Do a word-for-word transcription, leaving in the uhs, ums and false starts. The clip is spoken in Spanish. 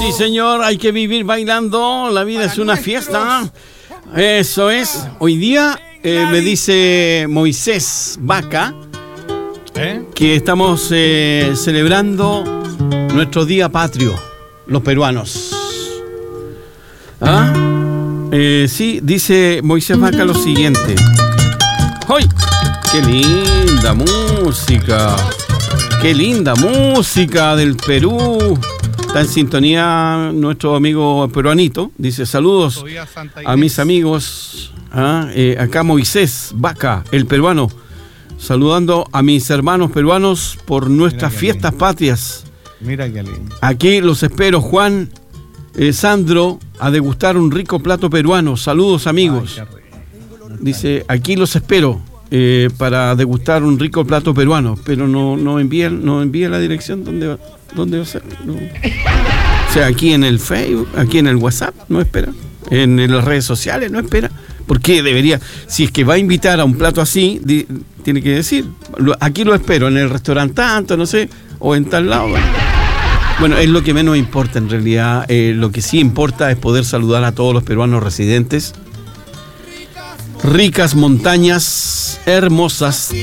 Sí, señor, hay que vivir bailando. La vida es una fiesta. Eso es. Hoy día eh, me dice Moisés Vaca ¿Eh? que estamos eh, celebrando nuestro día patrio, los peruanos. ¿Ah? Eh, sí, dice Moisés Vaca lo siguiente. ¡Ay! ¡Qué linda música! ¡Qué linda música del Perú! Está en sintonía nuestro amigo peruanito. Dice, saludos a mis amigos. ¿Ah? Eh, acá Moisés Vaca, el peruano. Saludando a mis hermanos peruanos por nuestras fiestas lindo. patrias. Mira qué lindo. Aquí los espero, Juan, eh, Sandro, a degustar un rico plato peruano. Saludos, amigos. Ay, dice, aquí los espero eh, para degustar un rico plato peruano. Pero no, no envía no envía la dirección donde, donde va a ser. No. O sea, aquí en el Facebook, aquí en el WhatsApp, no espera. En, en las redes sociales, no espera. ¿Por qué debería? Si es que va a invitar a un plato así, di, tiene que decir, lo, aquí lo espero, en el restaurante tanto, no sé, o en tal lado. Bueno, bueno es lo que menos importa en realidad. Eh, lo que sí importa es poder saludar a todos los peruanos residentes. Ricas montañas, hermosas